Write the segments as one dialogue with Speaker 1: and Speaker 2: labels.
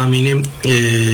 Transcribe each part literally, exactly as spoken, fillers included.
Speaker 1: tahminim e,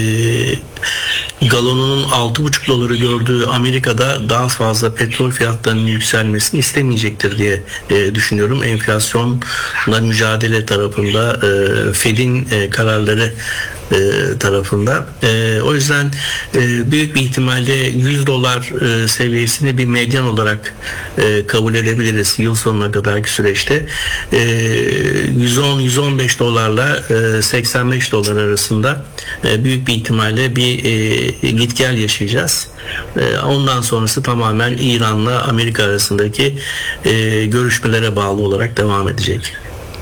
Speaker 1: galonunun altı buçuk doları gördüğü Amerika'da daha fazla petrol fiyatlarının yükselmesini istemeyecektir diye e, düşünüyorum. Enflasyonla mücadele tarafında e, Fed'in e, kararları e, tarafında. E, o yüzden e, büyük bir ihtimalle yüz dolar e, seviyesini bir medyan olarak e, kabul edebiliriz yıl sonuna kadarki süreçte. E, yüz on yüz on beş dolarla e, seksen beş dolar arasında e, büyük bir ihtimalle bir e, git gel yaşayacağız. E, ondan sonrası tamamen İran'la Amerika arasındaki e, görüşmelere bağlı olarak devam edecek.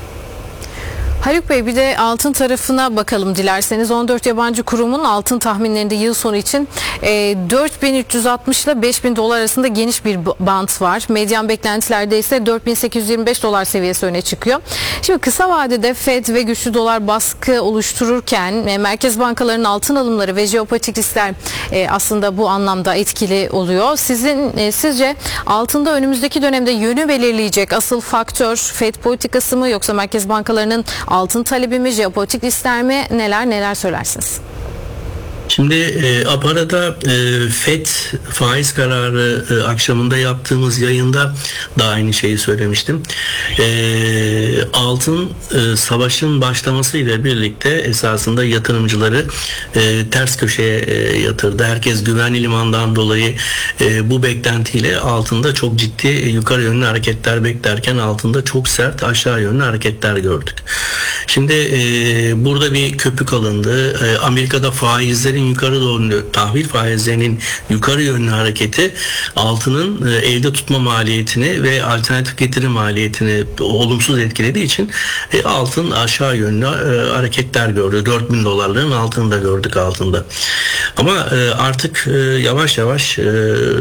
Speaker 2: Haluk Bey, bir de altın tarafına bakalım dilerseniz. on dört yabancı kurumun altın tahminlerinde yıl sonu için e, dört bin üç yüz altmış ile beş bin dolar arasında geniş bir bant var. Medyan beklentilerde ise dört bin sekiz yüz yirmi beş dolar seviyesi öne çıkıyor. Şimdi kısa vadede Fed ve güçlü dolar baskı oluştururken e, merkez bankalarının altın alımları ve jeopolitik riskler e, aslında bu anlamda etkili oluyor. Sizin e, sizce altında önümüzdeki dönemde yönü belirleyecek asıl faktör Fed politikası mı, yoksa merkez bankalarının altın talebi mi, jeopolitik riskler mi, neler neler söylersiniz?
Speaker 1: Şimdi e, Apara'da e, Fed faiz kararı e, akşamında yaptığımız yayında da aynı şeyi söylemiştim. E, altın e, savaşın başlamasıyla birlikte esasında yatırımcıları e, ters köşeye e, yatırdı. Herkes güvenli limandan dolayı e, bu beklentiyle altında çok ciddi e, yukarı yönlü hareketler beklerken altında çok sert aşağı yönlü hareketler gördük. Şimdi e, burada bir köpük alındı. E, Amerika'da faizlerin yukarı doğru, tahvil faizlerinin yukarı yönlü hareketi altının e, elde tutma maliyetini ve alternatif getiri maliyetini olumsuz etkilediği için e, altın aşağı yönlü e, hareketler gördü. dört bin dolarların altını da gördük altında. Ama e, artık e, yavaş yavaş e,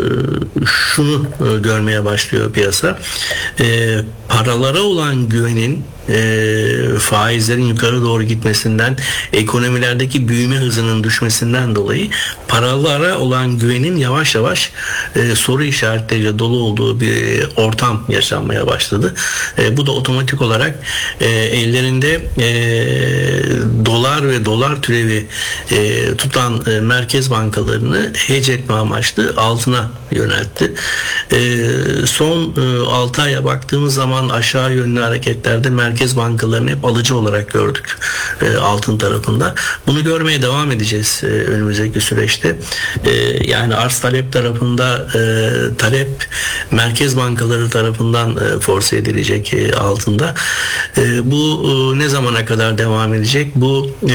Speaker 1: şunu e, görmeye başlıyor piyasa. E, paralara olan güvenin E, faizlerin yukarı doğru gitmesinden, ekonomilerdeki büyüme hızının düşmesinden dolayı paralara olan güvenin yavaş yavaş e, soru işaretleriyle dolu olduğu bir ortam yaşanmaya başladı. E, bu da otomatik olarak e, ellerinde e, dolar ve dolar türevi e, tutan e, merkez bankalarını hedge etme amaçlı altına yöneltti. E, son e, altı aya baktığımız zaman aşağı yönlü hareketlerde merkez bankalarını hep alıcı olarak gördük e, altın tarafında. Bunu görmeye devam edeceğiz e, önümüzdeki süreçte. E, yani arz talep tarafında e, talep merkez bankaları tarafından e, force edilecek e, altında. E, bu e, ne zamana kadar devam edecek? Bu e,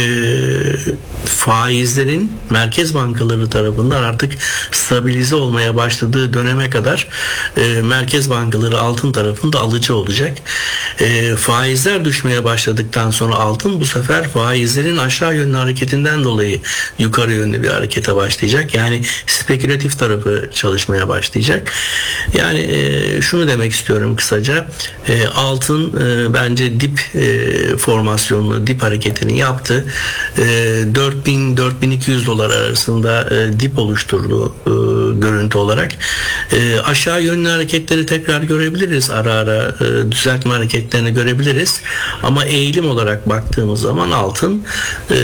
Speaker 1: faizlerin merkez bankaları tarafından artık stabilize olmaya başladığı döneme kadar e, merkez bankaları altın tarafında alıcı olacak. E, faizler düşmeye başladıktan sonra altın bu sefer faizlerin aşağı yönlü hareketinden dolayı yukarı yönlü bir harekete başlayacak. Yani spekülatif tarafı çalışmaya başlayacak. Yani e, şunu demek istiyorum kısaca. E, altın e, bence dip e, formasyonunu, dip hareketini yaptı. E, dört bin dört bin iki yüz dolar arasında e, dip oluşturdu e, görüntü olarak. E, aşağı yönlü hareketleri tekrar görebiliriz. Ara ara e, düzeltme hareketlerini görebiliriz. Ama eğilim olarak baktığımız zaman altın e,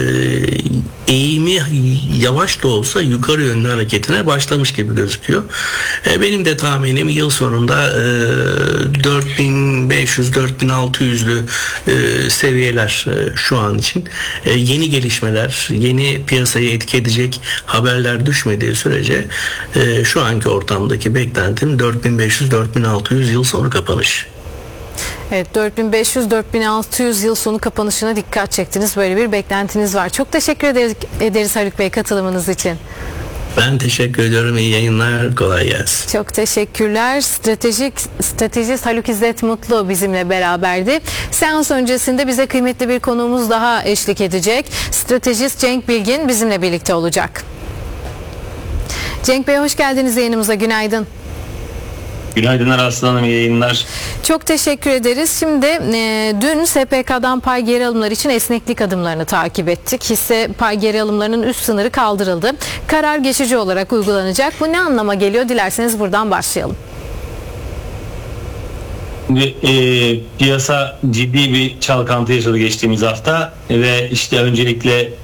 Speaker 1: eğimi yavaş da olsa yukarı yönlü hareketine başlamış gibi gözüküyor. E, benim de tahminim yıl sonunda e, dört bin beş yüz dört bin altı yüzlü e, seviyeler e, şu an için. E, yeni gelişmeler, yeni piyasayı etki edecek haberler düşmediği sürece e, şu anki ortamdaki beklentim dört bin beş yüz dört bin altı yüz yıl sonu kapanış.
Speaker 2: Evet, dört bin beş yüz dört bin altı yüz yıl sonu kapanışına dikkat çektiniz. Böyle bir beklentiniz var. Çok teşekkür ederiz, ederiz Haluk Bey katılımınız için.
Speaker 1: Ben teşekkür ediyorum. İyi yayınlar. Kolay gelsin.
Speaker 2: Çok teşekkürler. Stratejik Stratejist Haluk İzzet Mutlu bizimle beraberdi. Seans öncesinde bize kıymetli bir konuğumuz daha eşlik edecek. Stratejist Cenk Bilgin bizimle birlikte olacak. Cenk Bey, hoş geldiniz yayınımıza. Günaydın.
Speaker 3: Günaydınlar Aslı Hanım, iyi yayınlar.
Speaker 2: Çok teşekkür ederiz. Şimdi e, dün S P K'dan pay geri alımları için esneklik adımlarını takip ettik. Hisse pay geri alımlarının üst sınırı kaldırıldı. Karar geçici olarak uygulanacak. Bu ne anlama geliyor? Dilerseniz buradan başlayalım.
Speaker 3: Şimdi, e, piyasa ciddi bir çalkantı yaşadı geçtiğimiz hafta ve işte öncelikle